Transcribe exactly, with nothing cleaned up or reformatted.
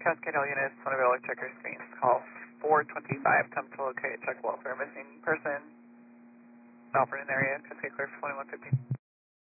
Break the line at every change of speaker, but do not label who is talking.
Cascade All units, Bonneville, checker screens, call four twenty-five, attempt to locate, check welfare, missing person, operating area, Cascade clear for twenty-one fifty.